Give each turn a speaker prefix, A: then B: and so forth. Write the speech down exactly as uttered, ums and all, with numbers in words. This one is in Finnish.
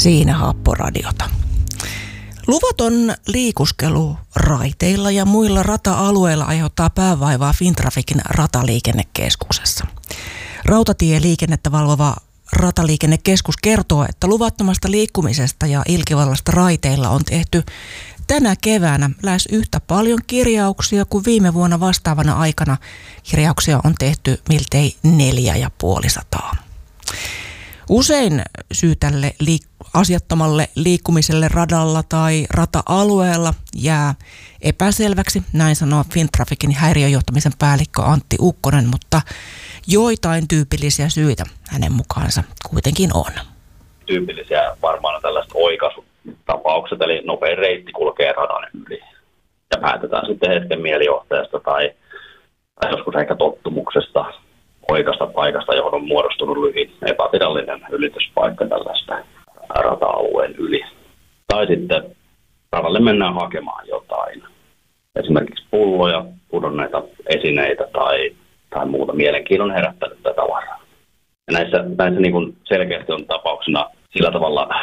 A: Siinä Happoradiota. Luvaton liikuskelu raiteilla ja muilla rata-alueilla aiheuttaa päävaivaa Fintraficin rataliikennekeskuksessa. Rautatieliikennettä valvova Rataliikennekeskus kertoo, että luvattomasta liikkumisesta ja ilkivallasta raiteilla on tehty tänä keväänä lähes yhtä paljon kirjauksia kuin viime vuonna vastaavana aikana. Kirjauksia on tehty miltei neljä ja puolisataa. Usein syy tälle liik- asiattomalle liikkumiselle radalla tai rata-alueella jää epäselväksi, näin sanoo Fintraficin häiriöjohtamisen päällikkö Antti Ukkonen, mutta joitain tyypillisiä syitä hänen mukaansa kuitenkin on.
B: Tyypillisiä varmaan on tällaiset oikaisutapaukset, eli nopein reitti kulkee radan yli. Ja päätetään sitten hetken mielijohteesta tai, tai joskus ehkä tottumuksesta oikaista paikasta, johon on muodostunut lyhin epävirallinen ylityspaikka tällaista rata-alueen yli. Tai sitten radalle mennään hakemaan jotain. Esimerkiksi pulloja, pudonneita esineitä tai, tai muuta mielenkiinnon herättänyttä tavaraa. Ja näissä, näissä niin kuin selkeästi on tapauksena sillä tavalla